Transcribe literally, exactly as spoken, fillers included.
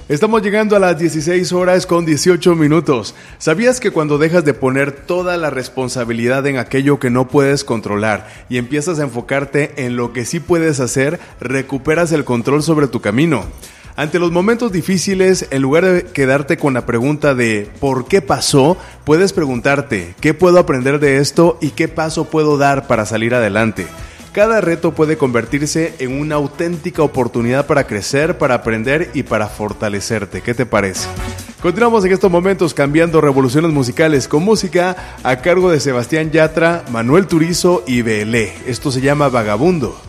Estamos llegando a las dieciséis horas con dieciocho minutos. ¿Sabías que cuando dejas de poner toda la responsabilidad en aquello que no puedes controlar y empiezas a enfocarte en lo que sí puedes hacer, recuperas el control sobre tu camino? Ante los momentos difíciles, en lugar de quedarte con la pregunta de ¿por qué pasó?, puedes preguntarte ¿qué puedo aprender de esto y qué paso puedo dar para salir adelante? Cada reto puede convertirse en una auténtica oportunidad para crecer, para aprender y para fortalecerte. ¿Qué te parece? Continuamos en estos momentos cambiando revoluciones musicales con música a cargo de Sebastián Yatra, Manuel Turizo y Belé. Esto se llama Vagabundo.